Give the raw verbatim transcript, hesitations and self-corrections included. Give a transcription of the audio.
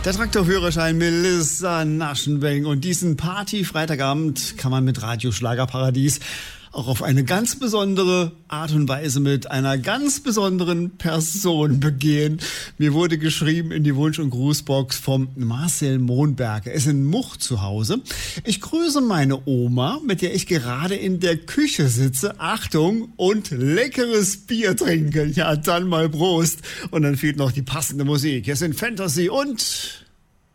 Der Traktorführerschein Melissa Naschenweng und diesen Party-Freitagabend kann man mit Radio Schlagerparadies auch auf eine ganz besondere Art und Weise mit einer ganz besonderen Person begehen. Mir wurde geschrieben in die Wunsch- und Grußbox vom Marcel Mohnberg. Er ist in Much zu Hause. Ich grüße meine Oma, mit der ich gerade in der Küche sitze. Achtung, und leckeres Bier trinke. Ja, dann mal Prost. Und dann fehlt noch die passende Musik. Hier sind Fantasy und...